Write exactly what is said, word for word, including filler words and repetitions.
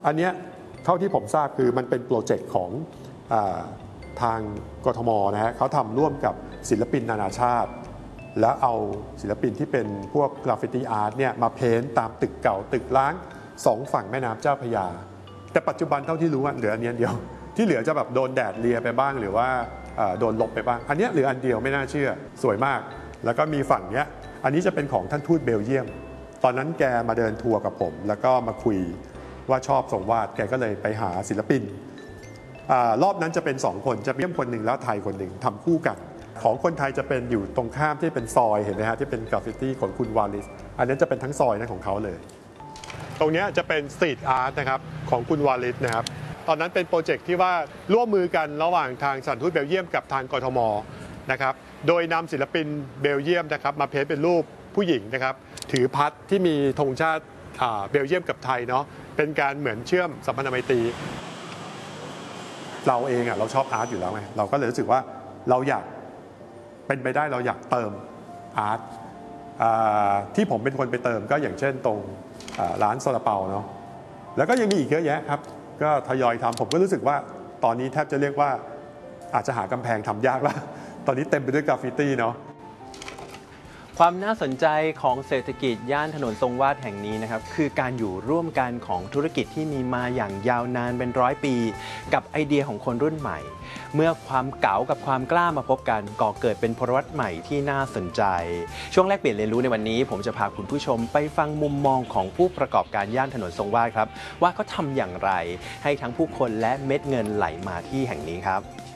อันเนี้ยเท่าที่ผมทราบคือมันเป็นโปรเจกต์ของอาทางกทมนะฮะเขาทำร่วมกับศิลปินนานาชาติแล้วเอาศิลปินที่เป็นพวกกราฟฟิตี้อาร์ตเนี่ยมาเพ้นท์ตามตึกเก่าตึกล้างสองฝั่งแม่น้ำเจ้าพระยาแต่ปัจจุบันเท่าที่รู้เหลืออันเดียวที่เหลือจะแบบโดนแดดเลียไปบ้างหรือว่าโดนลบไปบ้างอันนี้เหลืออันเดียวไม่น่าเชื่อสวยมากแล้วก็มีฝั่งเนี้ยอันนี้จะเป็นของท่านทูตเบลเยียมตอนนั้นแกมาเดินทัวร์กับผมแล้วก็มาคุยว่าชอบทรงวาดแกก็เลยไปหาศิลปินอรอบนั้นจะเป็นสองคนจะเยี่ยมคนหนึ่งแล้วไทยคนหนึ่งทำคู่กันของคนไทยจะเป็นอยู่ตรงข้ามที่เป็นซอยเห็นไหมฮะที่เป็นกราฟฟิตี้ของคุณวาลิสอันนั้นจะเป็นทั้งซอยนะของเขาเลยตรงนี้จะเป็นสตรีทอาร์ตนะครับของคุณวาลิสนะครับตอนนั้นเป็นโปรเจกต์ที่ว่าร่วมมือกันระหว่างทางสถานทูตเบลเยียมกับทางกทมนะครับโดยนำศิลปินเบลเยียมนะครับมาเพ้นท์เป็นรูปผู้หญิงนะครับถือพัดที่มีธงชาติเบลเยียมกับไทยเนาะเป็นการเหมือนเชื่อมสัมพันธไมตรีเราเองอ่ะเราชอบอาร์ตอยู่แล้วไงเราก็เลยรู้สึกว่าเราอยากเป็นไปได้เราอยากเติมอาร์ตที่ผมเป็นคนไปเติมก็อย่างเช่นตรงร้านซาลาเปาเนาะแล้วก็ยังมีอีกเยอะแยะครับก็ทยอยทำผมก็รู้สึกว่าตอนนี้แทบจะเรียกว่าอาจจะหากำแพงทำยากแล้วตอนนี้เต็มไปด้วยกราฟฟิตี้เนาะความน่าสนใจของเศรษฐกิจย่านถนนทรงวาดแห่งนี้นะครับคือการอยู่ร่วมกันของธุรกิจที่มีมาอย่างยาวนานเป็นร้อยปีกับไอเดียของคนรุ่นใหม่เมื่อความเก๋ากับความกล้ามาพบกันก่อเกิดเป็นพลวัตใหม่ที่น่าสนใจช่วงแรกเปลี่ยนเรียนรู้ในวันนี้ผมจะพาคุณผู้ชมไปฟังมุมมองของผู้ประกอบการย่านถนนทรงวาดครับว่าเขาทำอย่างไรให้ทั้งผู้คนและเม็ดเงินไหลมาที่แห่งนี้ครับ